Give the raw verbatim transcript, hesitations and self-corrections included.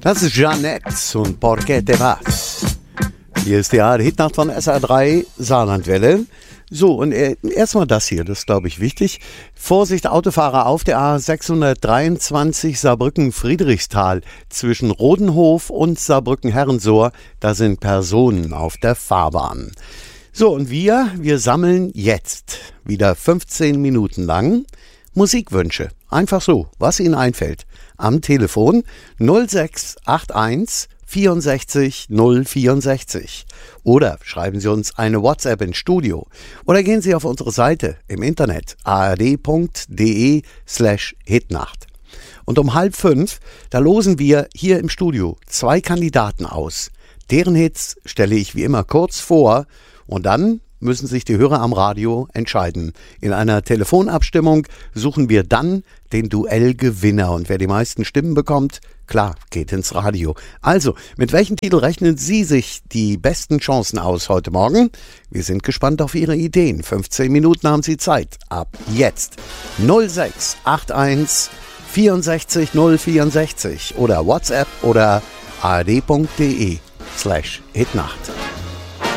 Das ist Jeanette und Porque te vas. Hier ist die A R D-Hitnacht von S R drei Saarlandwelle. So, und äh, erstmal das hier, das ist, glaube ich, wichtig. Vorsicht, Autofahrer auf der A sechshundertdreiundzwanzig Saarbrücken-Friedrichsthal zwischen Rodenhof und Saarbrücken-Herrensohr. Da sind Personen auf der Fahrbahn. So, und wir, wir sammeln jetzt wieder fünfzehn Minuten lang Musikwünsche. Einfach so, was Ihnen einfällt. Am Telefon null sechs acht eins vierundsechzig null vierundsechzig. Oder schreiben Sie uns eine WhatsApp ins Studio. Oder gehen Sie auf unsere Seite im Internet ard.de slash Hitnacht. Und um halb fünf, da losen wir hier im Studio zwei Kandidaten aus. Deren Hits stelle ich wie immer kurz vor und dann müssen sich die Hörer am Radio entscheiden. In einer Telefonabstimmung suchen wir dann den Duellgewinner. Und wer die meisten Stimmen bekommt, klar, geht ins Radio. Also, mit welchem Titel rechnen Sie sich die besten Chancen aus heute Morgen? Wir sind gespannt auf Ihre Ideen. fünfzehn Minuten haben Sie Zeit. Ab jetzt. null sechs acht eins vierundsechzig null vierundsechzig oder WhatsApp oder ard.de slash Hitnacht.